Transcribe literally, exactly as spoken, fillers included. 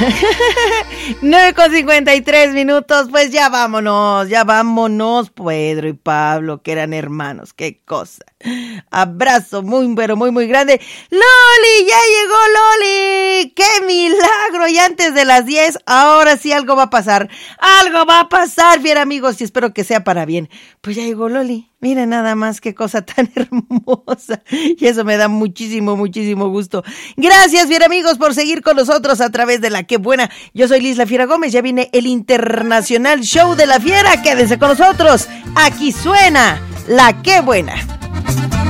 nueve con cincuenta y tres minutos, pues ya vámonos, ya vámonos, Pedro y Pablo, que eran hermanos, qué cosa. Abrazo muy, pero muy, muy grande. ¡Loli! ¡Ya llegó Loli! ¡Qué milagro! Y antes de las diez, ahora sí algo va a pasar. Algo va a pasar, bien amigos, y espero que sea para bien. Pues ya llegó Loli. Mira nada más qué cosa tan hermosa. Y eso me da muchísimo, muchísimo gusto. Gracias, bien amigos, por seguir con nosotros a través de La Qué Buena. Yo soy Liz La Fiera Gómez. Ya viene el Internacional Show de la Fiera. Quédense con nosotros. Aquí suena La Qué Buena.